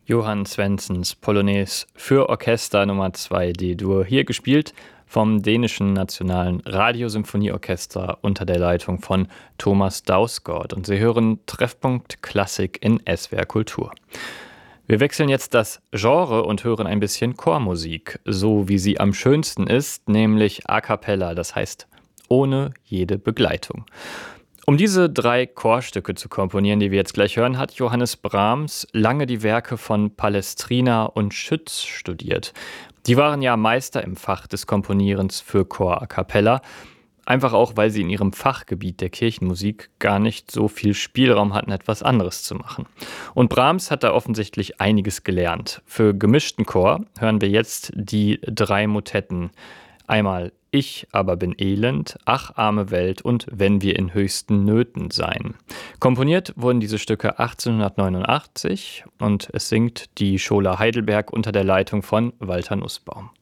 Johann Svenssens Polonaise für Orchester Nummer 2 D-Dur, hier gespielt vom dänischen Nationalen Radiosymphonieorchester unter der Leitung von Thomas Dausgaard. Und Sie hören Treffpunkt Klassik in SWR Kultur. Wir wechseln jetzt das Genre und hören ein bisschen Chormusik, so wie sie am schönsten ist, nämlich a cappella, das heißt ohne jede Begleitung. Um diese 3 Chorstücke zu komponieren, die wir jetzt gleich hören, hat Johannes Brahms lange die Werke von Palestrina und Schütz studiert. Die waren ja Meister im Fach des Komponierens für Chor a cappella, einfach auch, weil sie in ihrem Fachgebiet der Kirchenmusik gar nicht so viel Spielraum hatten, etwas anderes zu machen. Und Brahms hat da offensichtlich einiges gelernt. Für gemischten Chor hören wir jetzt die 3 Motetten. Einmal Ich aber bin elend, Ach arme Welt und Wenn wir in höchsten Nöten sein. Komponiert wurden diese Stücke 1889 und es singt die Schola Heidelberg unter der Leitung von Walter Nussbaum.